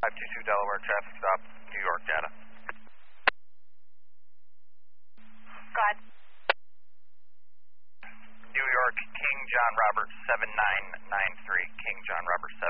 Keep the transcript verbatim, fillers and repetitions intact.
five two two Delaware traffic stop, New York data. Go ahead. New York, King John Robert seven nine nine three, King John Robert seven.